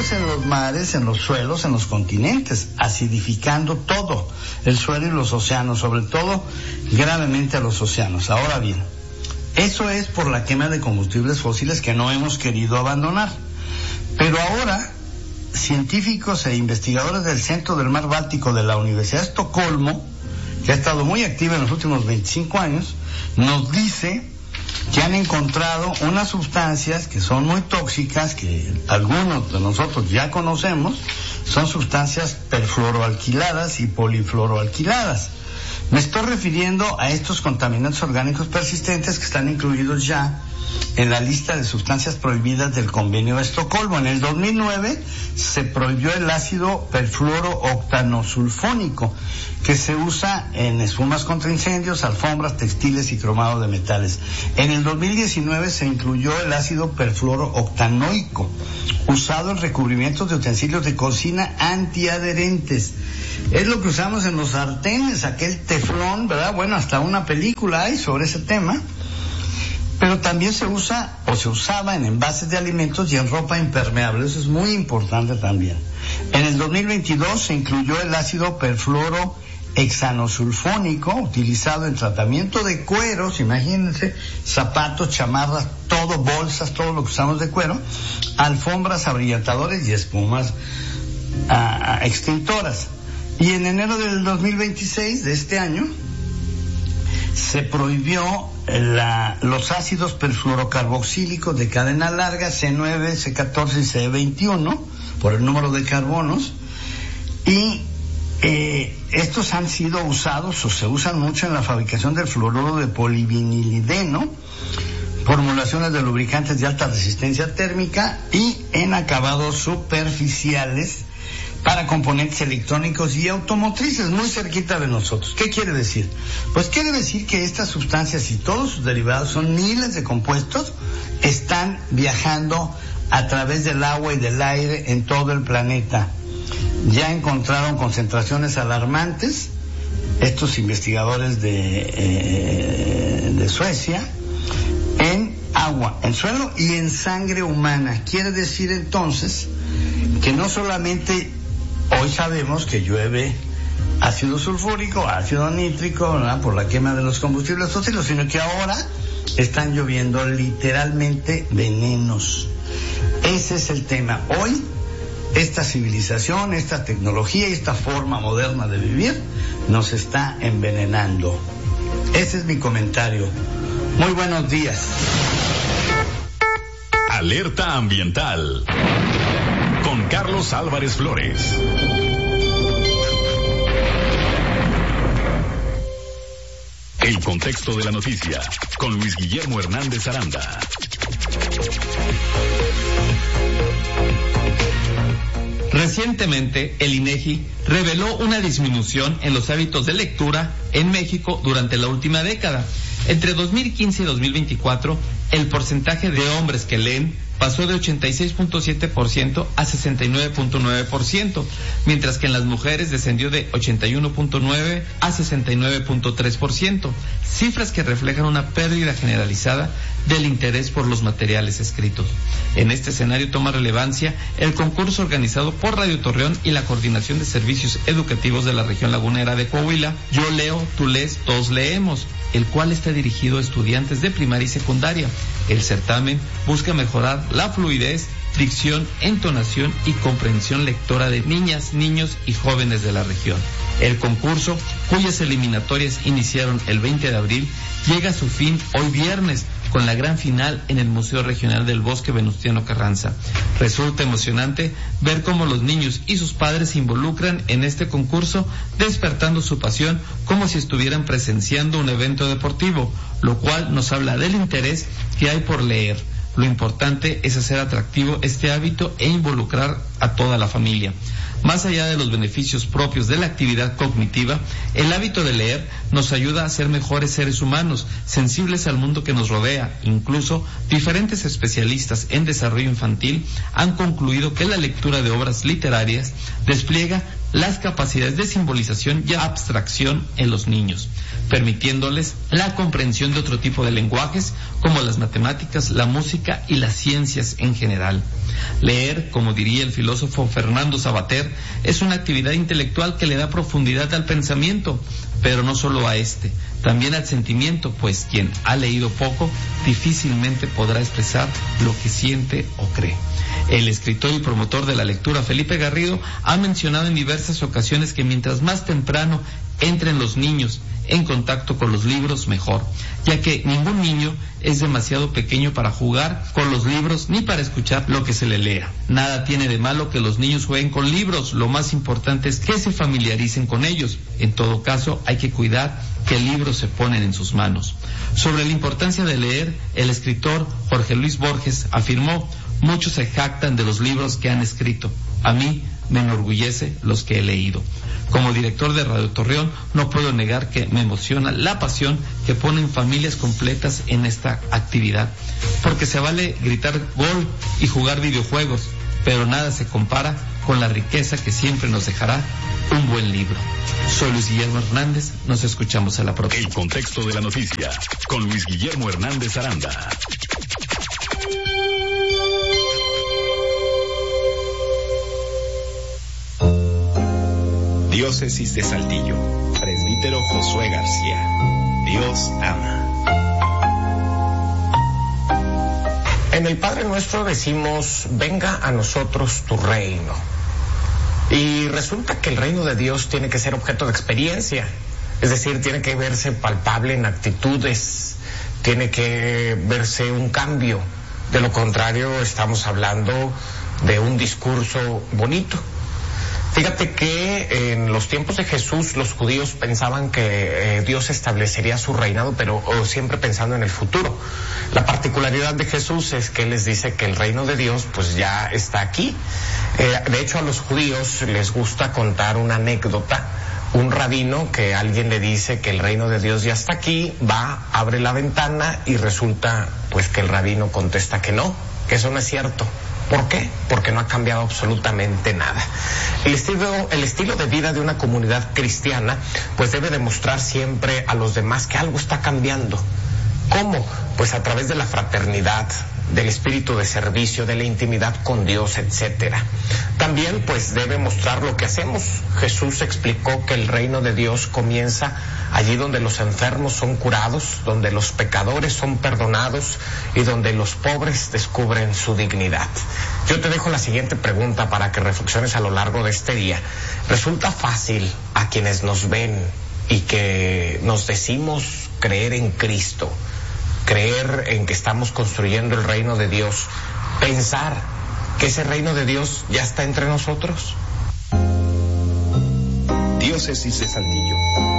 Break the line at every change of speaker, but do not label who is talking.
pues en los mares, en los suelos, en los continentes, acidificando todo, el suelo y los océanos, sobre todo gravemente a los océanos. Ahora bien, eso es por la quema de combustibles fósiles que no hemos querido abandonar. Pero ahora, científicos e investigadores del Centro del Mar Báltico de la Universidad de Estocolmo, que ha estado muy activa en los últimos 25 años, nos dice que han encontrado unas sustancias que son muy tóxicas, que algunos de nosotros ya conocemos, son sustancias perfluoroalquiladas y polifluoroalquiladas. Me estoy refiriendo a estos contaminantes orgánicos persistentes que están incluidos ya en la lista de sustancias prohibidas del Convenio de Estocolmo. En el 2009 se prohibió el ácido perfluorooctanosulfónico, que se usa en espumas contra incendios, alfombras, textiles y cromado de metales. En el 2019 se incluyó el ácido perfluorooctanoico, usado en recubrimientos de utensilios de cocina antiadherentes. Es lo que usamos en los sartenes, aquel teflón, ¿verdad? Bueno, hasta una película hay sobre ese tema. Pero también se usa o se usaba en envases de alimentos y en ropa impermeable. Eso es muy importante también. En el 2022 se incluyó el ácido perfluorohexanosulfónico, utilizado en tratamiento de cueros, imagínense, zapatos, chamarras, todo, bolsas, todo lo que usamos de cuero, alfombras, abrillantadores y espumas extintoras. Y en enero del 2026 de este año se prohibió los ácidos perfluorocarboxílicos de cadena larga, C9, C14 y C21, por el número de carbonos, y estos han sido usados o se usan mucho en la fabricación del fluoruro de polivinilideno, formulaciones de lubricantes de alta resistencia térmica y en acabados superficiales para componentes electrónicos y automotrices, muy cerquita de nosotros. ¿Qué quiere decir? Pues quiere decir que estas sustancias y todos sus derivados, son miles de compuestos, están viajando a través del agua y del aire en todo el planeta. Ya encontraron concentraciones alarmantes, estos investigadores de Suecia, en agua, en suelo y en sangre humana. Quiere decir entonces que no solamente hoy sabemos que llueve ácido sulfúrico, ácido nítrico, ¿verdad?, por la quema de los combustibles fósiles, sino que ahora están lloviendo literalmente venenos. Ese es el tema. Hoy, esta civilización, esta tecnología y esta forma moderna de vivir nos está envenenando. Ese es mi comentario. Muy buenos días.
Alerta ambiental con Carlos Álvarez Flores. El contexto de la noticia con Luis Guillermo Hernández Aranda.
Recientemente, el INEGI reveló una disminución en los hábitos de lectura en México durante la última década. Entre 2015 y 2024, el porcentaje de hombres que leen pasó de 86.7% a 69.9%, mientras que en las mujeres descendió de 81.9% a 69.3%, cifras que reflejan una pérdida generalizada del interés por los materiales escritos. En este escenario toma relevancia el concurso organizado por Radio Torreón y la Coordinación de Servicios Educativos de la Región Lagunera de Coahuila, Yo Leo, Tú Lees, Todos Leemos, el cual está dirigido a estudiantes de primaria y secundaria. El certamen busca mejorar la fluidez, dicción, entonación y comprensión lectora de niñas, niños y jóvenes de la región. El concurso, cuyas eliminatorias iniciaron el 20 de abril, llega a su fin hoy viernes, con la gran final en el Museo Regional del Bosque Venustiano Carranza. Resulta emocionante ver cómo los niños y sus padres se involucran en este concurso, despertando su pasión como si estuvieran presenciando un evento deportivo, lo cual nos habla del interés que hay por leer. Lo importante es hacer atractivo este hábito e involucrar a toda la familia. Más allá de los beneficios propios de la actividad cognitiva, el hábito de leer nos ayuda a ser mejores seres humanos, sensibles al mundo que nos rodea. Incluso, diferentes especialistas en desarrollo infantil han concluido que la lectura de obras literarias despliega las capacidades de simbolización y abstracción en los niños, permitiéndoles la comprensión de otro tipo de lenguajes como las matemáticas, la música y las ciencias en general. Leer, como diría el filósofo Fernando Savater, es una actividad intelectual que le da profundidad al pensamiento, pero no solo a este, también al sentimiento, pues quien ha leído poco difícilmente podrá expresar lo que siente o cree. El escritor y promotor de la lectura, Felipe Garrido, ha mencionado en diversas ocasiones que mientras más temprano entren los niños en contacto con los libros, mejor, ya que ningún niño es demasiado pequeño para jugar con los libros ni para escuchar lo que se le lea. Nada tiene de malo que los niños jueguen con libros, lo más importante es que se familiaricen con ellos. En todo caso, hay que cuidar qué libros se ponen en sus manos. Sobre la importancia de leer, el escritor Jorge Luis Borges afirmó: muchos se jactan de los libros que han escrito. A mí me enorgullece los que he leído. Como director de Radio Torreón, no puedo negar que me emociona la pasión que ponen familias completas en esta actividad. Porque se vale gritar gol y jugar videojuegos, pero nada se compara con la riqueza que siempre nos dejará un buen libro. Soy Luis Guillermo Hernández, nos escuchamos a la próxima.
El contexto de la noticia, con Luis Guillermo Hernández Aranda.
Diócesis de Saltillo, presbítero Josué García. Dios ama.
En el Padre Nuestro decimos: venga a nosotros tu reino. Y resulta que el reino de Dios tiene que ser objeto de experiencia, es decir, tiene que verse palpable en actitudes, tiene que verse un cambio. De lo contrario, estamos hablando de un discurso bonito. Fíjate que en los tiempos de Jesús los judíos pensaban que Dios establecería su reinado, pero siempre pensando en el futuro. La particularidad de Jesús es que Él les dice que el reino de Dios pues ya está aquí. De hecho, a los judíos les gusta contar una anécdota. Un rabino que alguien le dice que el reino de Dios ya está aquí, va, abre la ventana y resulta pues que el rabino contesta que no, que eso no es cierto. ¿Por qué? Porque no ha cambiado absolutamente nada. El estilo de vida de una comunidad cristiana pues debe demostrar siempre a los demás que algo está cambiando. ¿Cómo? Pues a través de la fraternidad, del espíritu de servicio, de la intimidad con Dios, etcétera. También pues debe mostrar lo que hacemos. Jesús explicó que el reino de Dios comienza allí donde los enfermos son curados, donde los pecadores son perdonados y donde los pobres descubren su dignidad. Yo te dejo la siguiente pregunta para que reflexiones a lo largo de este día. ¿Resulta fácil a quienes nos ven y que nos decimos creer en Cristo, creer en que estamos construyendo el reino de Dios, pensar que ese reino de Dios ya está entre nosotros?
Diócesis de Saltillo.